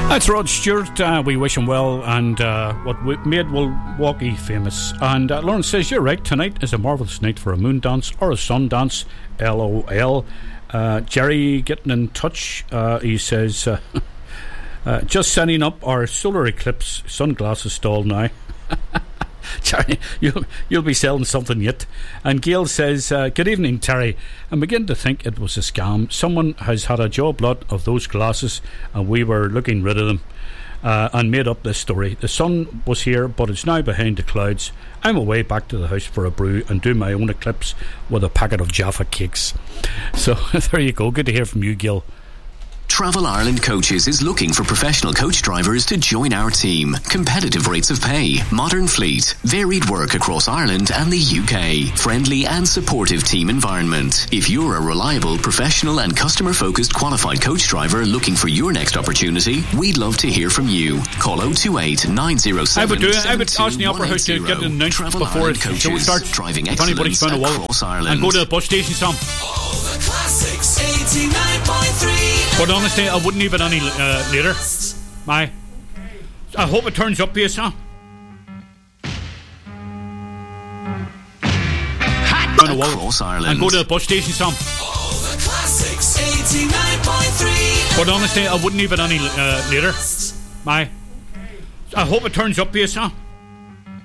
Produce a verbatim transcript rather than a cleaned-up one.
That's Rod Stewart. Uh, we wish him well, and uh, what we made Milwaukee famous. And uh, Lawrence says, you're right, tonight is a marvellous night for a moon dance or a sun dance. L O L. Uh, Jerry getting in touch. Uh, he says, uh, uh, just setting up our solar eclipse sunglasses stall now. Terry, you'll, you'll be selling something yet. And Gail says, uh, good evening, Terry. I'm beginning to think it was a scam. Someone has had a job lot of those glasses and we were looking rid of them uh, and made up this story. The sun was here, but it's now behind the clouds. I'm away back to the house for a brew and do my own eclipse with a packet of Jaffa cakes. So there you go. Good to hear from you, Gil. Travel Ireland Coaches is looking for professional coach drivers to join our team. Competitive rates of pay, modern fleet, varied work across Ireland and the U K. Friendly and supportive team environment. If you're a reliable, professional and customer-focused qualified coach driver looking for your next opportunity, we'd love to hear from you. Call oh two eight, nine oh seven, I would do it. I would ask the Opera House to get an announcement before it so starts. Driving if anybody's found a wall and go to the bus station, Sam. All the classics, eighty-nine point three. But honestly, I wouldn't even any uh, later. My, I hope it turns up here, Sam. Across Ireland. And go to the bus station, Sam. All the classics, eighty-nine point three. But honestly, I wouldn't even any uh, later. My, I hope it turns up here, Sam.